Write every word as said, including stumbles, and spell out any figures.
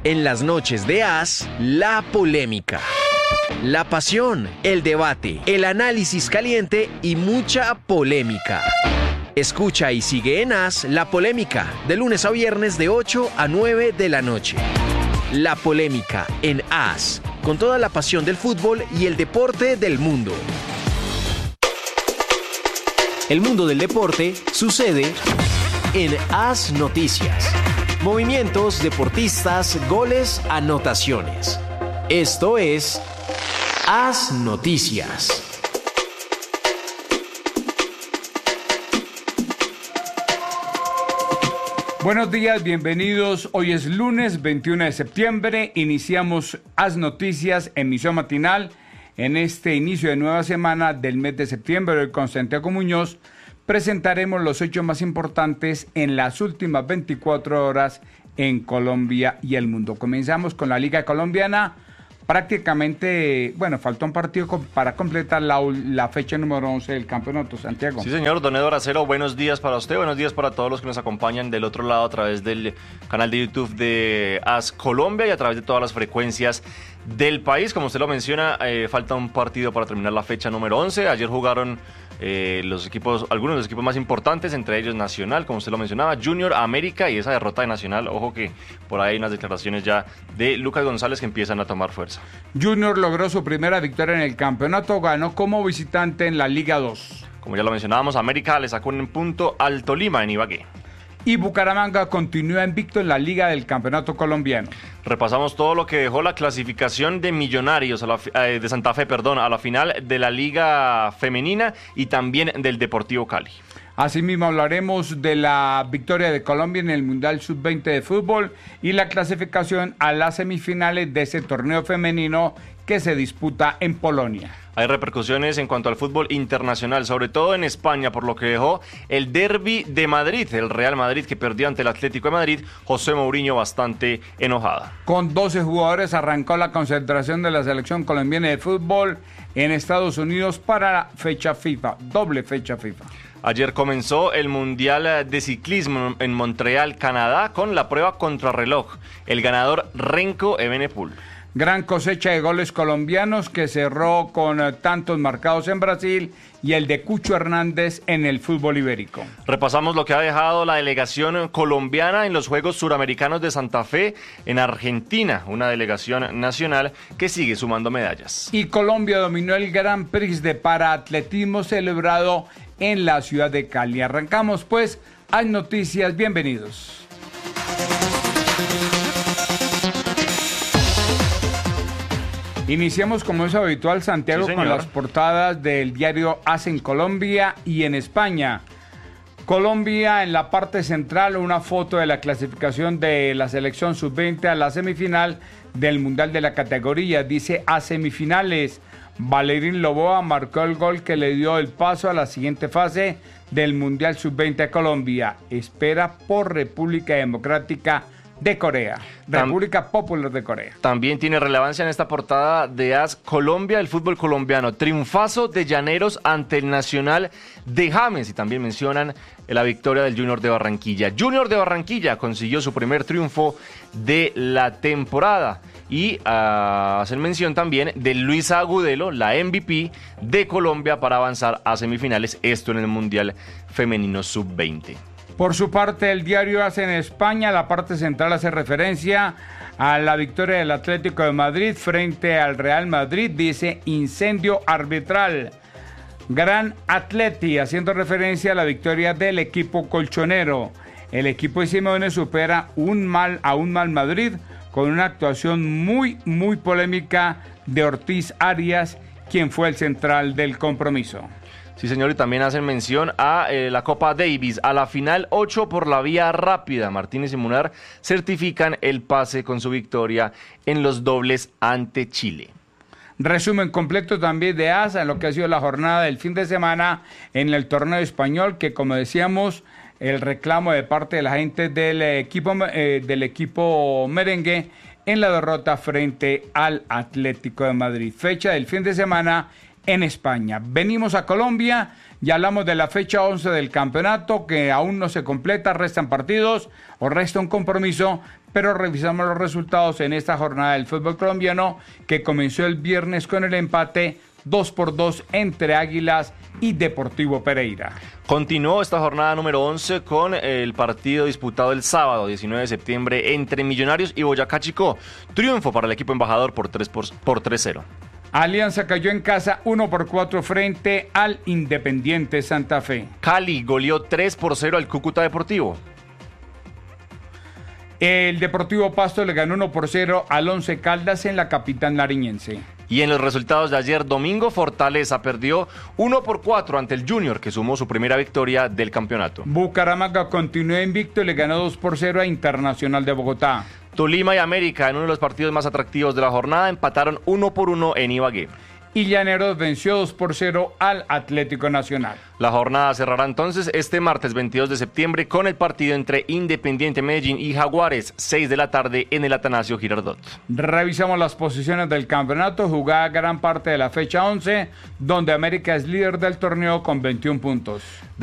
En las noches de As, la polémica, la pasión, el debate, el análisis caliente y mucha polémica. Escucha y sigue en As la polémica, de lunes a viernes de ocho a nueve de la noche. La polémica en As, con toda la pasión del fútbol y el deporte del mundo. El mundo del deporte sucede en As Noticias. Movimientos, deportistas, goles, anotaciones. Esto es As Noticias. Buenos días, bienvenidos. Hoy es lunes veintiuno de septiembre. Iniciamos As Noticias, emisión matinal, en este inicio de nueva semana del mes de septiembre. Hoy con Santiago Muñoz presentaremos los hechos más importantes en las últimas veinticuatro horas en Colombia y el mundo. Comenzamos con la Liga Colombiana. Prácticamente, bueno, faltó un partido para completar la, la fecha número once del campeonato, Santiago. Sí, señor, don Eduardo Acero, buenos días para usted, buenos días para todos los que nos acompañan del otro lado a través del canal de YouTube de As Colombia y a través de todas las frecuencias del país. Como usted lo menciona, eh, falta un partido para terminar la fecha número once. Ayer jugaron eh, los equipos, algunos de los equipos más importantes, entre ellos Nacional, como usted lo mencionaba, Junior, América, y esa derrota de Nacional, ojo que por ahí hay unas declaraciones ya de Lucas González que empiezan a tomar fuerza. Junior logró su primera victoria en el campeonato, ganó como visitante en la Liga dos. Como ya lo mencionábamos, América le sacó un punto al Tolima en Ibagué. Y Bucaramanga continúa invicto en la Liga del Campeonato Colombiano. Repasamos todo lo que dejó la clasificación de Millonarios a la, eh, de Santa Fe, perdón, a la final de la Liga Femenina y también del Deportivo Cali. Asimismo hablaremos de la victoria de Colombia en el Mundial sub veinte de fútbol y la clasificación a las semifinales de ese torneo femenino que se disputa en Polonia. Hay repercusiones en cuanto al fútbol internacional, sobre todo en España, por lo que dejó el derbi de Madrid, el Real Madrid que perdió ante el Atlético de Madrid, José Mourinho bastante enojada. Con doce jugadores arrancó la concentración de la selección colombiana de fútbol en Estados Unidos para la fecha FIFA, doble fecha FIFA. Ayer comenzó el Mundial de Ciclismo en Montreal, Canadá, con la prueba contrarreloj. El ganador Renko Evenepoel. Gran cosecha de goles colombianos que cerró con uh, tantos marcados en Brasil y el de Cucho Hernández en el fútbol ibérico. Repasamos lo que ha dejado la delegación colombiana en los Juegos Suramericanos de Santa Fe en Argentina, una delegación nacional que sigue sumando medallas. Y Colombia dominó el Gran Prix de paraatletismo celebrado en la ciudad de Cali. Arrancamos pues, hay noticias, bienvenidos. Iniciamos como es habitual, Santiago, sí, con las portadas del diario As en Colombia y en España. Colombia en la parte central, una foto de la clasificación de la selección sub veinte a la semifinal del Mundial de la categoría. Dice a semifinales, Valerín Loboa marcó el gol que le dio el paso a la siguiente fase del Mundial sub veinte a Colombia. Espera por República Democrática de Corea, República Popular de Corea. También tiene relevancia en esta portada de As Colombia, el fútbol colombiano. Triunfazo de Llaneros ante el Nacional de James. Y también mencionan la victoria del Junior de Barranquilla. Junior de Barranquilla consiguió su primer triunfo de la temporada. Y uh, hacen mención también de Luisa Agudelo, la M V P de Colombia, para avanzar a semifinales, esto en el Mundial Femenino sub veinte. Por su parte, el diario As en España, la parte central hace referencia a la victoria del Atlético de Madrid frente al Real Madrid. Dice incendio arbitral. Gran Atleti, haciendo referencia a la victoria del equipo colchonero. El equipo de Simeone supera un mal, a un mal Madrid con una actuación muy, muy polémica de Ortiz Arias, quien fue el central del compromiso. Sí, señor, y también hacen mención a eh, la Copa Davis, a la final ocho por la vía rápida. Martínez y Munar certifican el pase con su victoria en los dobles ante Chile. Resumen completo también de As en lo que ha sido la jornada del fin de semana en el torneo español, que como decíamos, el reclamo de parte de la gente del equipo, eh, del equipo merengue en la derrota frente al Atlético de Madrid. Fecha del fin de semana en España. Venimos a Colombia y hablamos de la fecha once del campeonato, que aún no se completa, restan partidos o resta un compromiso, pero revisamos los resultados en esta jornada del fútbol colombiano, que comenzó el viernes con el empate dos por dos entre Águilas y Deportivo Pereira. Continuó esta jornada número once con el partido disputado el sábado diecinueve de septiembre entre Millonarios y Boyacá Chicó. Triunfo para el equipo embajador por tres cero. Alianza cayó en casa uno por cuatro frente al Independiente Santa Fe. Cali goleó tres por cero al Cúcuta Deportivo. El Deportivo Pasto le ganó uno por cero al Once Caldas en la capital nariñense. Y en los resultados de ayer domingo, Fortaleza perdió uno por cuatro ante el Junior, que sumó su primera victoria del campeonato. Bucaramanga continuó invicto y le ganó dos por cero a Internacional de Bogotá. Tolima y América, en uno de los partidos más atractivos de la jornada, empataron uno por uno en Ibagué. Y Llaneros venció dos por cero al Atlético Nacional. La jornada cerrará entonces este martes veintidós de septiembre con el partido entre Independiente Medellín y Jaguares, seis de la tarde en el Atanasio Girardot. Revisamos las posiciones del campeonato, jugada gran parte de la fecha once, donde América es líder del torneo con veintiún puntos.